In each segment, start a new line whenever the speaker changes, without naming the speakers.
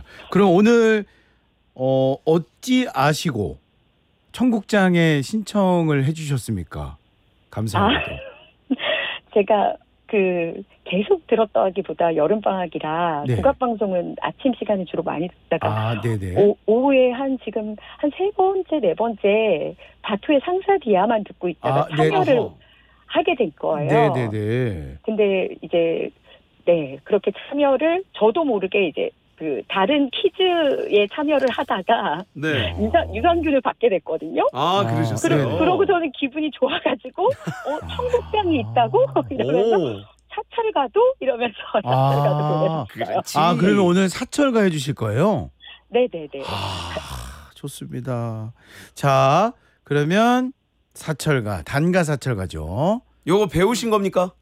그럼 오늘 어찌 아시고 청국장에 신청을 해주셨습니까? 감사합니다.
제가 계속 들었다기보다 여름방학이라
네.
국악방송은 아침 시간에 주로 많이 듣다가
네네.
오후에 지금 한 세 번째, 네 번째 바투의 상사디아만 듣고 있다가 참여를
네.
하게 된 거예요.
네네네.
근데 이제 그렇게 참여를 저도 모르게 이제 다른 퀴즈에 참여를 하다가
네.
유산균을 받게 됐거든요.
그러셨어요.
그러고 저는 기분이 좋아가지고 청국장이 있다고 이러면서 사찰 가도 이러면서 사찰 가도 보냈어요.
그러면 오늘 사철가 해주실 거예요?
네네네.
좋습니다. 자, 그러면 사철가, 단가 사철가죠.
요거 배우신 겁니까?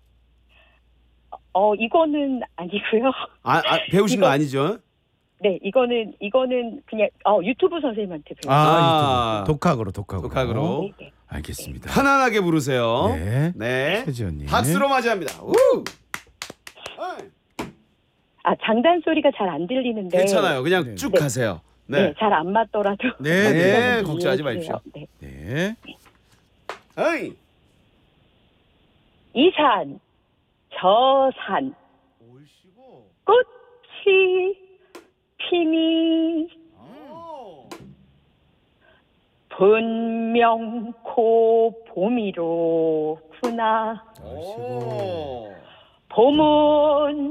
이거는 아니고요.
배우신 거 아니죠?
네, 이거는 그냥 유튜브 선생님한테 배웠어요.
유튜브. 독학으로.
네.
알겠습니다.
편안하게 부르세요.
네. 최지연님.
박수로 맞이합니다. 우!
장단 소리가 잘 안 들리는데.
괜찮아요. 그냥 쭉 가세요.
네, 잘 안 맞더라도.
네, 걱정하지 마십시오.
네.
어이.
이 산, 저 산, 꽃이 피니 분명코 봄이로구나. 봄은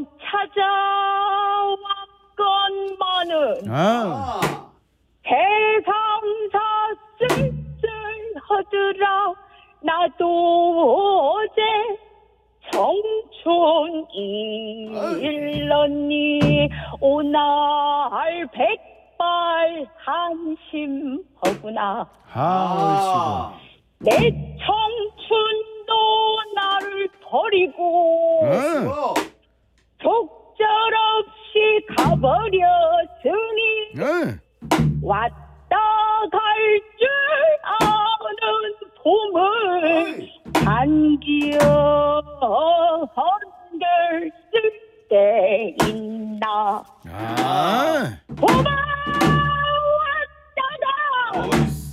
찾아왔건만은 세상사 쓸쓸하더라. 나도 어제 청춘 일렀니. 오날 백발 한심하구나. 내 청춘도 나를 버리고 속절없이 가버렸으니 왔다 갈 줄 아는 봄을 단기어 흔들 쓸 때 있나. 봄아 왔다가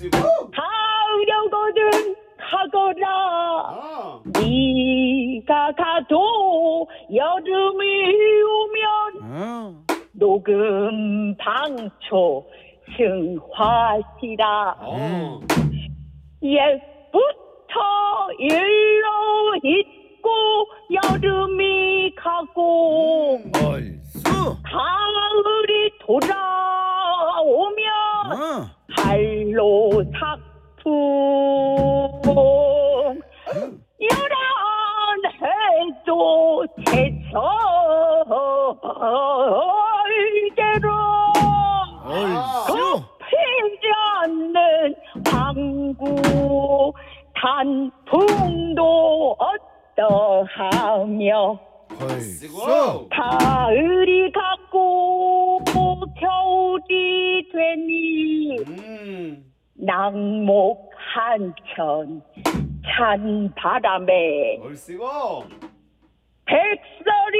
가려거든 가거라. 네가 가도 여름이 오면 녹음 방초 승화시라. 옛부터 일로 있고 여름이 가고 가을이 돌아오면 한로 삭풍. 요란해도 제철대로 굽히지 않는 방구 단풍도 어떠하며. 가을이 가고 겨울이 되니 낙목 한천 찬 바람에 백설이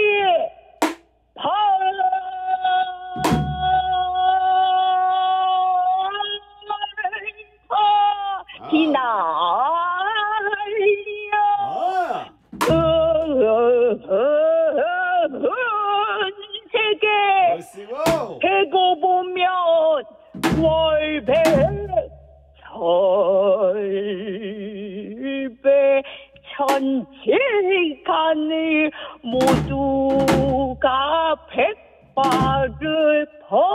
세계 대고 보면 월배 천지간을 모두가 백발을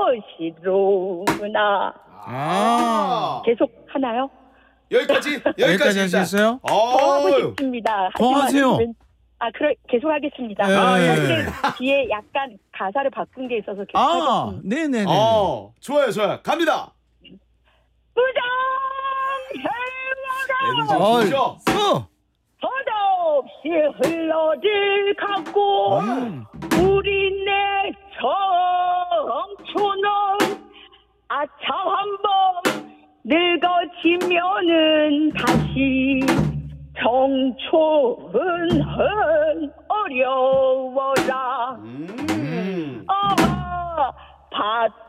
버시로구나. 계속 하나요?
여기까지
하셨어요?
더 하고 싶습니다.
더 하세요.
계속 하겠습니다. 사실 뒤에 약간 가사를 바꾼 게 있어서 계속 하겠습니다.
네네네.
좋아요. 갑니다.
부정해와라 덧없이 흘러들 가고 우리 내 청춘은 아차 한번 늙어지면은 다시 청춘은 어려워라.